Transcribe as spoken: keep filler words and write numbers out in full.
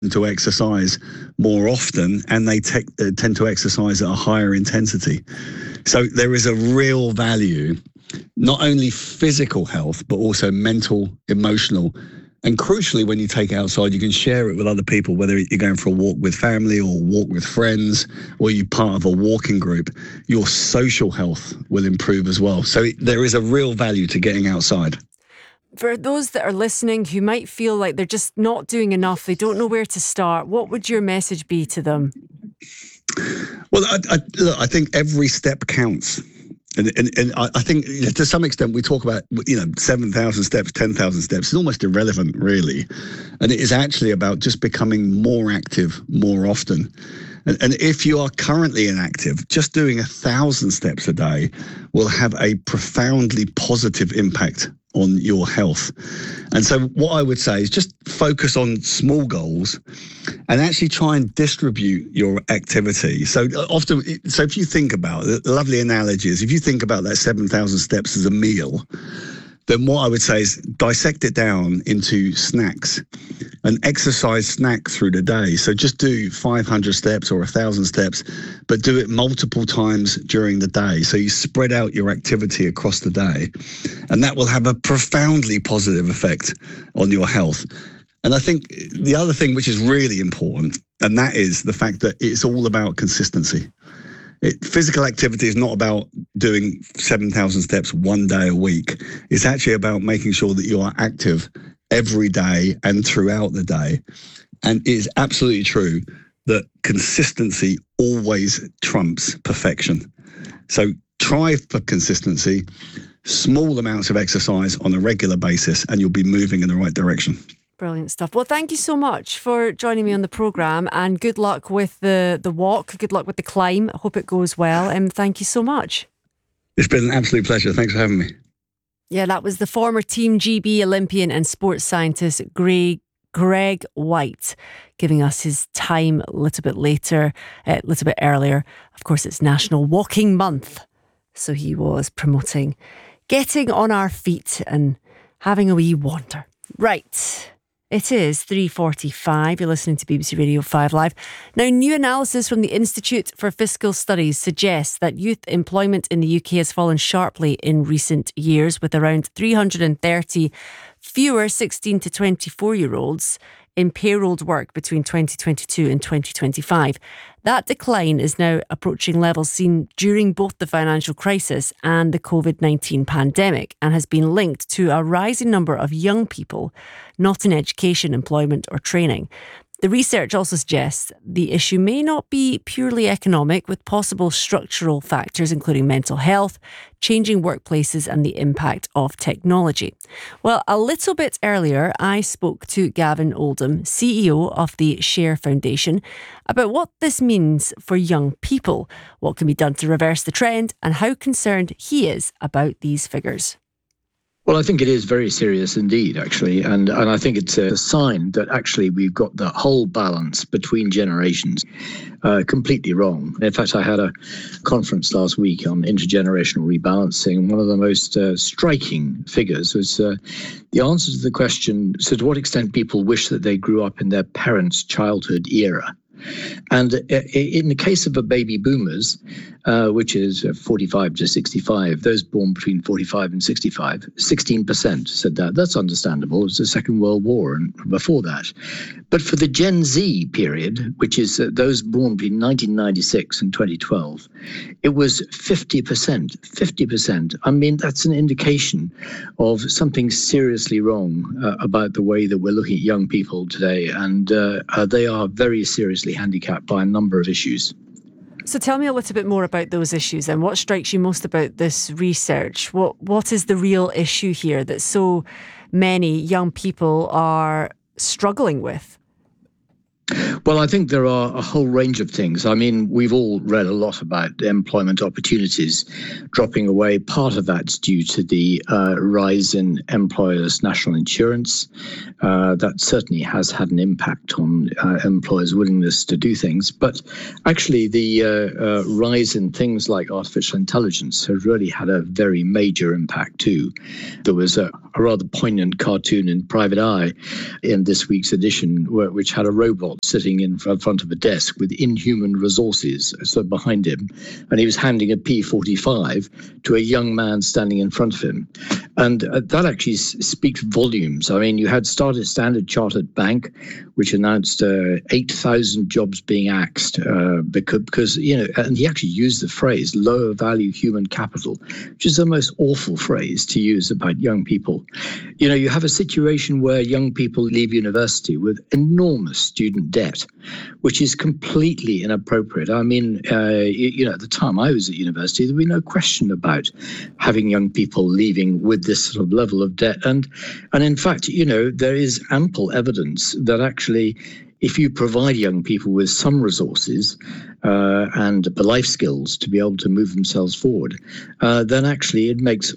to exercise more often, and they te- uh, tend to exercise at a higher intensity. So there is a real value, not only physical health, but also mental, emotional. And crucially, when you take it outside, you can share it with other people, whether you're going for a walk with family or walk with friends, or you're part of a walking group. Your social health will improve as well. So there is a real value to getting outside. For those that are listening who might feel like they're just not doing enough, they don't know where to start, what would your message be to them? Well, I, I, look, I think every step counts. And, and, and I think to some extent we talk about, you know, seven thousand steps, ten thousand steps. It's almost irrelevant, really. And it is actually about just becoming more active more often. And, and if you are currently inactive, just doing a thousand steps a day will have a profoundly positive impact on your health. And so what I would say is just focus on small goals and actually try and distribute your activity. So often, so if you think about it, the lovely analogy is if you think about that seven thousand steps as a meal, then what I would say is dissect it down into snacks and exercise snack through the day. So just do five hundred steps or one thousand steps, but do it multiple times during the day. So you spread out your activity across the day, and that will have a profoundly positive effect on your health. And I think the other thing which is really important, and that is the fact that it's all about consistency. It, physical activity is not about doing seven thousand steps one day a week. It's actually about making sure that you are active every day and throughout the day. And it is absolutely true that consistency always trumps perfection. So try for consistency, small amounts of exercise on a regular basis, and you'll be moving in the right direction. Brilliant stuff. Well, thank you so much for joining me on the programme, and good luck with the, the walk. Good luck with the climb. I hope it goes well, and thank you so much. It's been an absolute pleasure. Thanks for having me. Yeah, that was the former Team G B Olympian and sports scientist Greg, Greg White giving us his time a little bit later, a little bit earlier. Of course, it's National Walking Month. So he was promoting getting on our feet and having a wee wander. Right. It is three forty-five. You're listening to B B C Radio five Live. Now, new analysis from the Institute for Fiscal Studies suggests that youth employment in the U K has fallen sharply in recent years, with around three hundred thirty fewer sixteen to twenty-four-year-olds in payrolled work between twenty twenty-two and twenty twenty-five. That decline is now approaching levels seen during both the financial crisis and the covid nineteen pandemic, and has been linked to a rising number of young people not in education, employment or training. The research also suggests the issue may not be purely economic, with possible structural factors including mental health, changing workplaces and the impact of technology. Well, a little bit earlier, I spoke to Gavin Oldham, C E O of the Share Foundation, about what this means for young people, what can be done to reverse the trend, and how concerned he is about these figures. Well, I think it is very serious indeed, actually. And, and I think it's a sign that actually we've got the whole balance between generations uh, completely wrong. In fact, I had a conference last week on intergenerational rebalancing. One of the most uh, striking figures was uh, the answer to the question, so to what extent people wish that they grew up in their parents' childhood era. And in the case of the baby boomers, uh, which is forty-five to sixty-five, those born between forty-five and sixty-five, sixteen percent said that. That's understandable. It's the Second World War and before that. But for the Gen Z period, which is uh, those born between nineteen ninety-six and twenty twelve, it was fifty percent. fifty percent. I mean, that's an indication of something seriously wrong uh, about the way that we're looking at young people today. And uh, uh, they are very seriously handicapped by a number of issues. So tell me a little bit more about those issues and what strikes you most about this research. What What is the real issue here that so many young people are struggling with? Well, I think there are a whole range of things. I mean, we've all read a lot about employment opportunities dropping away. Part of that's due to the uh, rise in employers' national insurance. Uh, that certainly has had an impact on uh, employers' willingness to do things. But actually, the uh, uh, rise in things like artificial intelligence has really had a very major impact too. There was a, a rather poignant cartoon in Private Eye in this week's edition, where, which had a robot sitting in front of a desk with inhuman resources so behind him, and he was handing a P forty-five to a young man standing in front of him. And uh, that actually s- speaks volumes. I mean, you had started Standard Chartered Bank, which announced uh, eight thousand jobs being axed uh, because, because, you know, and he actually used the phrase lower value human capital, which is the most awful phrase to use about young people. You know, you have a situation where young people leave university with enormous student debt, which is completely inappropriate. I mean, uh, you, you know, at the time I was at university, there would be no question about having young people leaving with this sort of level of debt. And, and in fact, you know, there is ample evidence that actually, if you provide young people with some resources uh, and the life skills to be able to move themselves forward, uh, then actually it makes